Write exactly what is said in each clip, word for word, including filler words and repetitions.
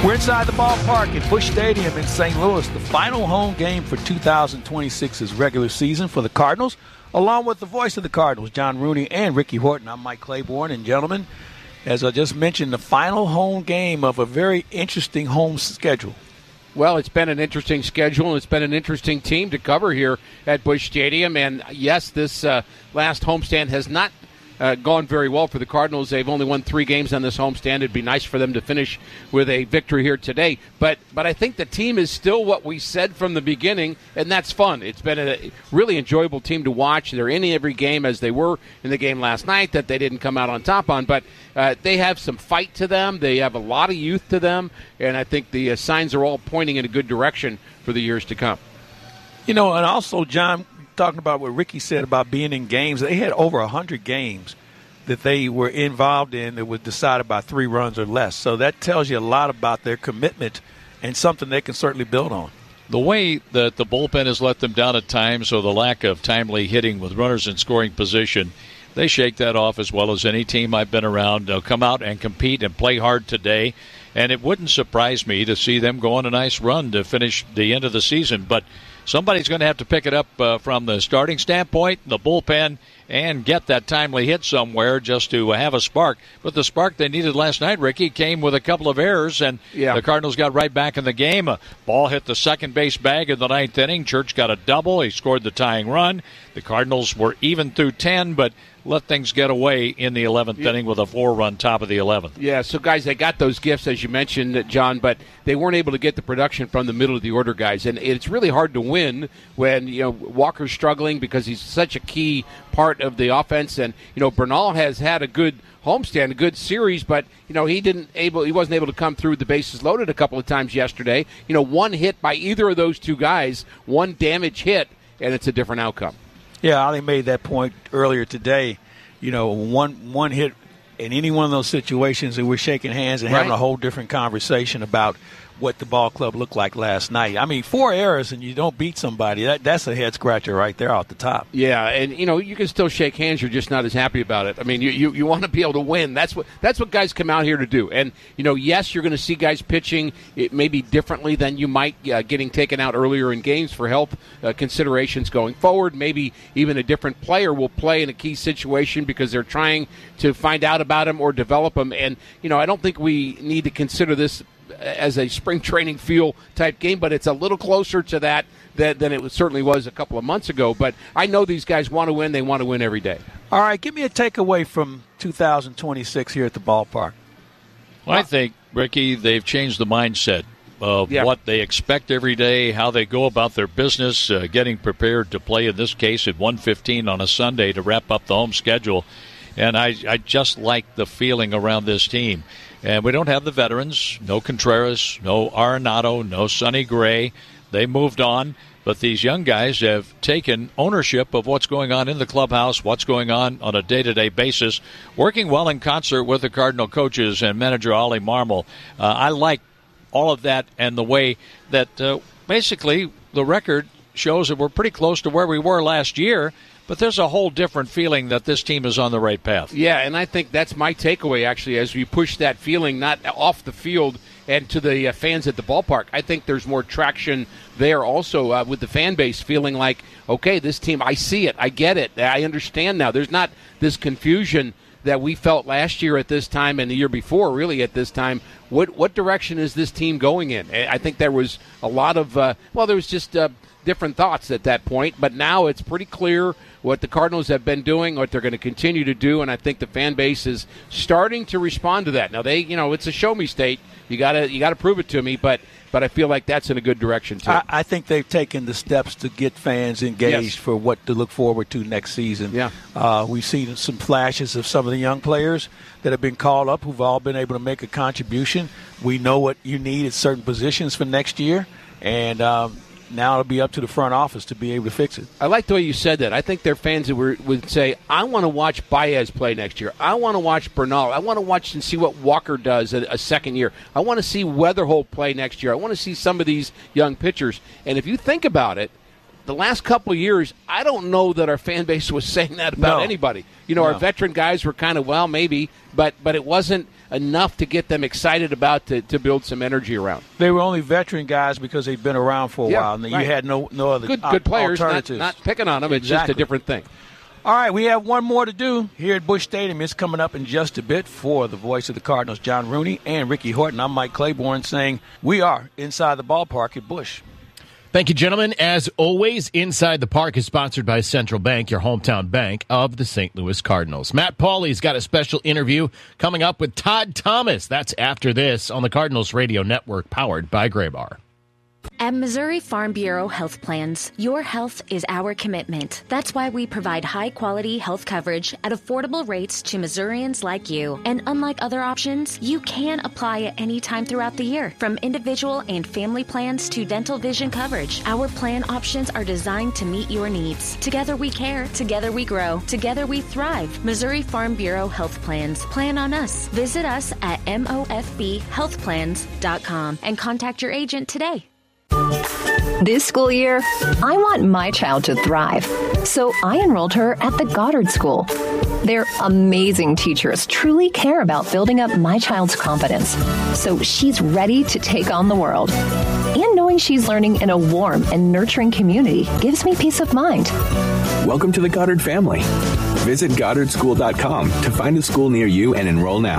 We're inside the ballpark at Busch Stadium in Saint Louis, the final home game for two thousand twenty-six's regular season for the Cardinals, along with the voice of the Cardinals, John Rooney and Ricky Horton. I'm Mike Claiborne, and gentlemen, as I just mentioned, the final home game of a very interesting home schedule. Well, it's been an interesting schedule, and it's been an interesting team to cover here at Busch Stadium. And, yes, this uh, last homestand has not uh, gone very well for the Cardinals. They've only won three games on this homestand. It'd be nice for them to finish with a victory here today. But but I think the team is still what we said from the beginning, and that's fun. It's been a really enjoyable team to watch. They're in every game, as they were in the game last night that they didn't come out on top on. But uh, they have some fight to them. They have a lot of youth to them, and I think the uh, signs are all pointing in a good direction for the years to come. You know, and also, John, talking about what Ricky said about being in games, they had over one hundred games that they were involved in that was decided by three runs or less. So that tells you a lot about their commitment and something they can certainly build on. The way that the bullpen has let them down at times, or the lack of timely hitting with runners in scoring position, they shake that off as well as any team I've been around. They'll come out and compete and play hard today, and it wouldn't surprise me to see them go on a nice run to finish the end of the season. But somebody's going to have to pick it up uh, from the starting standpoint, the bullpen, and get that timely hit somewhere just to have a spark. But the spark they needed last night, Ricky, came with a couple of errors, and yeah. the Cardinals got right back in the game. A ball hit the second base bag in the ninth inning. Church got a double. He scored the tying run. The Cardinals were even through ten, but let things get away in the eleventh yeah. inning with a four-run top of the eleventh. Yeah, so, guys, they got those gifts, as you mentioned, John, but they weren't able to get the production from the middle of the order guys. And it's really hard to win when, you know, Walker's struggling because he's such a key part of the offense. And, you know, Bernal has had a good homestand, a good series, but, you know, he didn't able he wasn't able to come through the bases loaded a couple of times yesterday. You know, one hit by either of those two guys, one damage hit, and it's a different outcome. Yeah, Ali made that point earlier today. You know, one one hit in any one of those situations, and we're shaking hands and right. having a whole different conversation about what the ball club looked like last night. I mean, four errors and you don't beat somebody, that that's a head-scratcher right there off the top. Yeah, and, you know, you can still shake hands. You're just not as happy about it. I mean, you, you, you want to be able to win. That's what that's what guys come out here to do. And, you know, yes, you're going to see guys pitching it maybe differently than you might uh, getting taken out earlier in games for health uh, considerations going forward. Maybe even a different player will play in a key situation because they're trying to find out about him or develop him. And, you know, I don't think we need to consider this as a spring training feel type game, but it's a little closer to that than, than it was, certainly was a couple of months ago. But I know these guys want to win. They want to win every day. All right, give me a takeaway from two thousand twenty-six here at the ballpark. Well, I think, Ricky, they've changed the mindset of yeah. what they expect every day, how they go about their business, uh, getting prepared to play, in this case, at one fifteen on a Sunday to wrap up the home schedule. And I, I just like the feeling around this team. And we don't have the veterans, no Contreras, no Arenado, no Sonny Gray. They moved on. But these young guys have taken ownership of what's going on in the clubhouse, what's going on on a day-to-day basis, working well in concert with the Cardinal coaches and manager Ollie Marmol. Uh, I like all of that and the way that uh, basically the record shows that we're pretty close to where we were last year. But there's a whole different feeling that this team is on the right path. Yeah, and I think that's my takeaway, actually, as we push that feeling not off the field and to the uh, fans at the ballpark. I think there's more traction there also uh, with the fan base feeling like, okay, this team, I see it, I get it, I understand now. There's not this confusion that we felt last year at this time and the year before, really, at this time. What what direction is this team going in? I think there was a lot of, uh, well, there was just uh, different thoughts at that point, but now it's pretty clear what the Cardinals have been doing, what they're going to continue to do, and I think the fan base is starting to respond to that. Now, they, you know, it's a show-me state. You gotta, you gotta prove it to me, but but I feel like that's in a good direction too. I, I think they've taken the steps to get fans engaged yes. for what to look forward to next season. Yeah, uh, we've seen some flashes of some of the young players that have been called up who've all been able to make a contribution. We know what you need at certain positions for next year, and um, now it'll be up to the front office to be able to fix it. I like the way you said that. I think their fans would, would say, I want to watch Baez play next year. I want to watch Bernal. I want to watch and see what Walker does a, a second year. I want to see Weatherholt play next year. I want to see some of these young pitchers. And if you think about it, the last couple of years, I don't know that our fan base was saying that about no. anybody. You know, no. our veteran guys were kind of, well, maybe, but but it wasn't – enough to get them excited about to, to build some energy around. They were only veteran guys because they'd been around for a yeah, while, and right. you had no no other good, good players, alternatives. Not, not picking on them. It's exactly. just a different thing. All right, we have one more to do here at Busch Stadium. It's coming up in just a bit. For the voice of the Cardinals, John Rooney and Ricky Horton, I'm Mike Claiborne saying we are inside the ballpark at Busch. Thank you, gentlemen. As always, Inside the Park is sponsored by Central Bank, your hometown bank of the Saint Louis Cardinals. Matt Pauley's got a special interview coming up with Todd Thomas. That's after this on the Cardinals Radio Network, powered by Graybar. At Missouri Farm Bureau Health Plans, your health is our commitment. That's why we provide high-quality health coverage at affordable rates to Missourians like you. And unlike other options, you can apply at any time throughout the year. From individual and family plans to dental vision coverage, our plan options are designed to meet your needs. Together we care, together we grow, together we thrive. Missouri Farm Bureau Health Plans. Plan on us. Visit us at M O F B health plans dot com and contact your agent today. This school year, I want my child to thrive, so I enrolled her at the Goddard School. Their amazing teachers truly care about building up my child's confidence, so she's ready to take on the world. And knowing she's learning in a warm and nurturing community gives me peace of mind. Welcome to the Goddard family. Visit goddard school dot com to find a school near you and enroll now.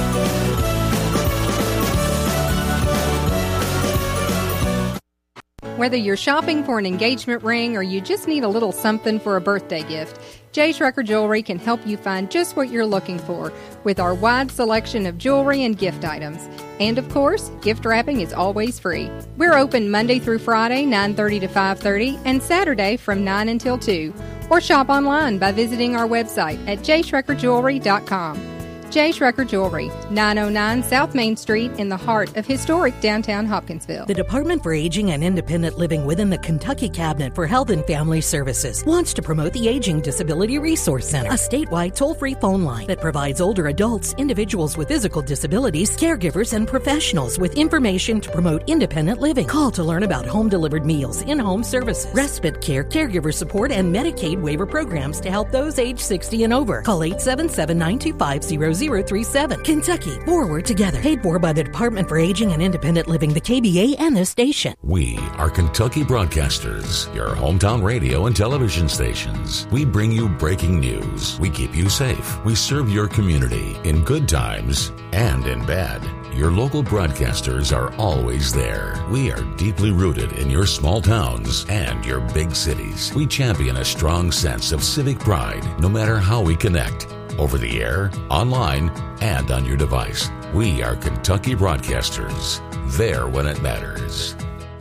Whether you're shopping for an engagement ring or you just need a little something for a birthday gift, J. Schrecker Jewelry can help you find just what you're looking for with our wide selection of jewelry and gift items. And of course, gift wrapping is always free. We're open Monday through Friday, nine thirty to five thirty, and Saturday from nine until two. Or shop online by visiting our website at j schrecker jewelry dot com. J. Schrecker Jewelry, nine oh nine South Main Street in the heart of historic downtown Hopkinsville. The Department for Aging and Independent Living within the Kentucky Cabinet for Health and Family Services wants to promote the Aging Disability Resource Center, a statewide toll-free phone line that provides older adults, individuals with physical disabilities, caregivers, and professionals with information to promote independent living. Call to learn about home-delivered meals, in-home services, respite care, caregiver support, and Medicaid waiver programs to help those age sixty and over. Call eight seven seven, nine two five, zero zero three seven. Kentucky, forward together. Paid for by the Department for Aging and Independent Living, the K B A, and this station. We are Kentucky Broadcasters, your hometown radio and television stations. We bring you breaking news. We keep you safe. We serve your community in good times and in bad. Your local broadcasters are always there. We are deeply rooted in your small towns and your big cities. We champion a strong sense of civic pride, no matter how we connect. Over the air, online, and on your device. We are Kentucky Broadcasters. There when it matters.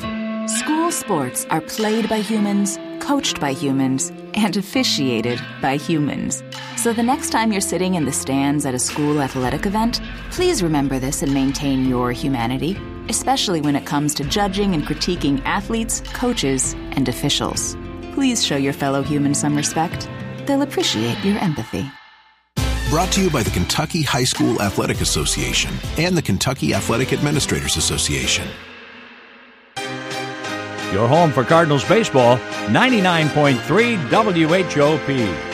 School sports are played by humans, coached by humans, and officiated by humans. So the next time you're sitting in the stands at a school athletic event, please remember this and maintain your humanity, especially when it comes to judging and critiquing athletes, coaches, and officials. Please show your fellow humans some respect. They'll appreciate your empathy. Brought to you by the Kentucky High School Athletic Association and the Kentucky Athletic Administrators Association. Your home for Cardinals baseball, ninety-nine point three W H O P.